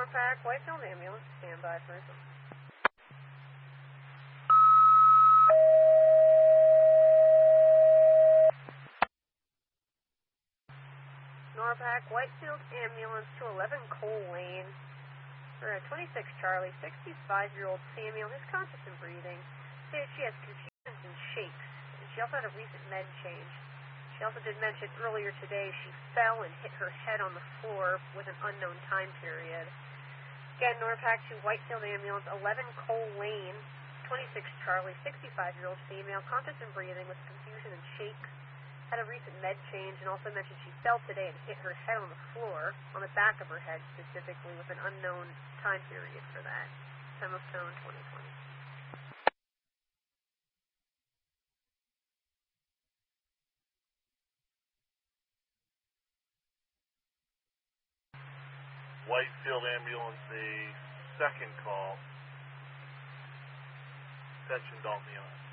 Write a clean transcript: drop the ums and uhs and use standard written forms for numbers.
Norpac, Whitefield ambulance, stand by for some. Norpac, Whitefield ambulance to 11 Cole Lane. For a 26 Charlie, 65-year-old Samuel, who's conscious and breathing. She has confusions and shakes, and she also had a recent med change. She also did mention earlier today she fell and hit her head on the floor with an unknown time period. Again, Norpac to Whitefield ambulance, 11 Cole Lane, 26 Charlie, 65-year-old female, conscious and breathing with confusion and shakes. Had a recent med change, and also mentioned she fell today and hit her head on the floor, on the back of her head specifically, with an unknown time period for that. Time of tone 2020. Whitefield ambulance, a second call. Attention Dalton.